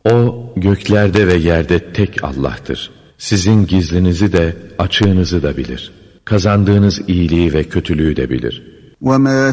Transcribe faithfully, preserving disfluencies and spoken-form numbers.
O göklerde ve yerde tek Allah'tır. Sizin gizlinizi de açığınızı da bilir. Kazandığınız iyiliği ve kötülüğü de bilir. وَمَا